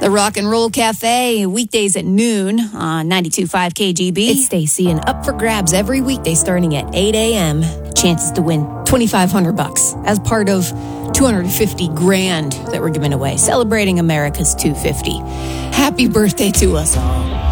The Rock and Roll Cafe, weekdays at noon on 92.5 KGB. It's Stacy, and up for grabs every weekday starting at 8 a.m. Chances to win $2,500 as part of $250,000 that we're giving away, celebrating America's 250. Happy birthday to us all.